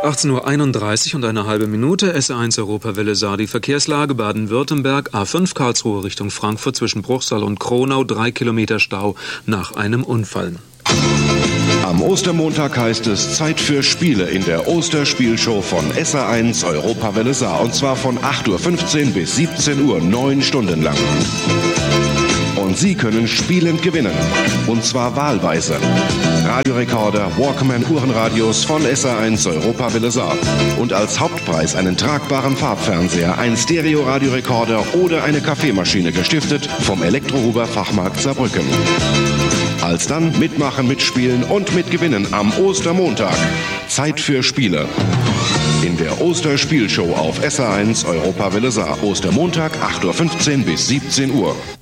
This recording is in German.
18:31 Uhr und eine halbe Minute. SR1 Europawelle Saar. Die Verkehrslage Baden-Württemberg, A5 Karlsruhe Richtung Frankfurt zwischen Bruchsal und Kronau, 3 Kilometer Stau nach einem Unfall. Am Ostermontag heißt es Zeit für Spiele in der Osterspielshow von SR1 Europawelle Saar. Und zwar von 8:15 Uhr bis 17 Uhr, 9 Stunden lang. Und Sie können spielend gewinnen. Und zwar wahlweise. Radiorekorder, Walkman, Uhrenradios von SR1 Europawelle Saar. Und als Hauptpreis einen tragbaren Farbfernseher, ein Stereo-Radiorekorder oder eine Kaffeemaschine, gestiftet vom Elektrohuber Fachmarkt Saarbrücken. Alsdann mitmachen, mitspielen und mitgewinnen am Ostermontag. Zeit für Spiele. In der Osterspielshow auf SR1 Europawelle Saar. Ostermontag 8:15 Uhr bis 17 Uhr.